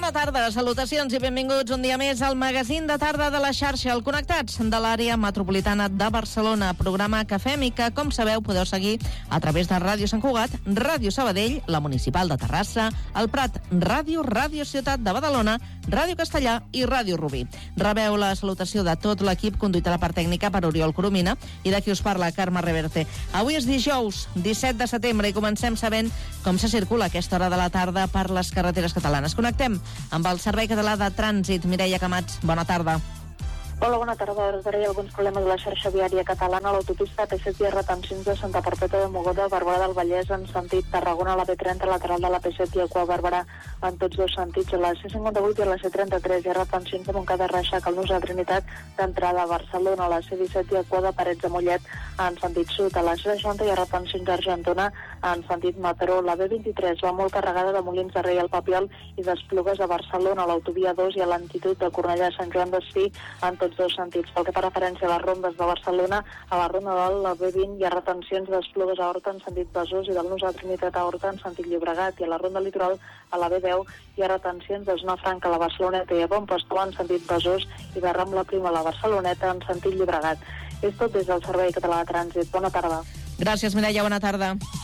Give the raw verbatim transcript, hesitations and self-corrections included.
Bona tarda, salutacions i benvinguts un dia més al magazín de tarda de la xarxa, el Connectats de l'àrea metropolitana de Barcelona, programa que fem i que, com sabeu, podeu seguir a través de Ràdio Sant Cugat, Ràdio Sabadell, la Municipal de Terrassa, el Prat Ràdio, Ràdio Ciutat de Badalona, Ràdio Castellà i Ràdio Rubí. Rebeu la salutació de tot l'equip, conduït a la part tècnica per Oriol Coromina i de qui us parla, Carme Reverte. Avui és dijous, disset de setembre, i comencem sabent com se circula a aquesta hora de la tarda per les carreteres catalanes. Connectem amb el Servei Català de Trànsit. Mireia Camats, bona tarda. Hola, bona tarda. Ara hi ha alguns problemes de la xarxa viària catalana. A l'autopista P set hi ha retencions de Santa Perpètua de Mogoda a Barberà del Vallès en sentit Tarragona, a la B trenta lateral de la P set i a Cua Barberà en tots dos sentits. A la C cinquanta-vuit i a la C trenta-tres hi ha retencions de Montcada Reixac al nus de Trinitat d'entrada a Barcelona. A la C disset i a Cua de Parets de Mollet en sentit sud. A la C seixanta hi ha retencions d'Argentona en sentit Mataró. La B vint-i-tres va molt carregada de Molins de Rei al Papiol i d'Esplugues a Barcelona, a l'autovia dos i a l'altitud de Cornellà a Sant Joan d'Espí en tots dos sentits. Pel que fa referència a les rondes de Barcelona, a la ronda de la B vint hi ha retencions d'Esplugues a Horta en sentit Besòs i del nus de Trinitat a Horta en sentit Llobregat, i a la ronda litoral a la B deu hi ha retencions de Zona Franca a la Barceloneta i a Bon Pastor en sentit Besòs i de Rambla Prima a la Barceloneta en sentit Llobregat. És tot des del Servei Català de Trànsit. Bona tarda. Gràcies, Mireia, bona tarda.